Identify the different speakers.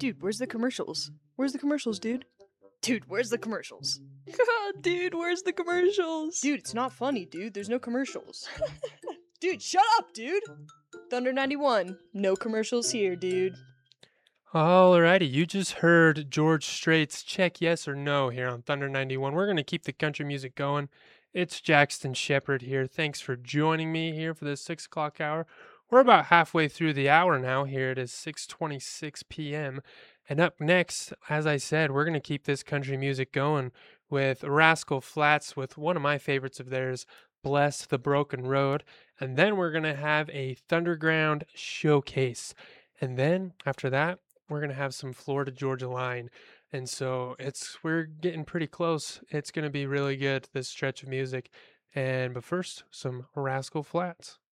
Speaker 1: Dude, where's the commercials? Where's the commercials, dude? Dude, where's the commercials? Dude, where's the commercials? Dude, it's not funny, dude. There's no commercials. Dude, shut up, dude! Thunder 91. No commercials here, dude.
Speaker 2: Alrighty, you just heard George Strait's Check Yes or No here on Thunder 91. We're going to keep the country music going. It's Jackson Shepherd here. Thanks for joining me here for this 6 o'clock hour. We're about halfway through the hour now. Here it is 6:26 p.m. And up next, as I said, we're going to keep this country music going with Rascal Flatts with one of my favorites of theirs, Bless the Broken Road. And then we're going to have a Thunderground showcase. And then after that, we're gonna have some Florida Georgia line, and so we're getting pretty close. It's gonna be really good this stretch of music, but first, some Rascal Flats.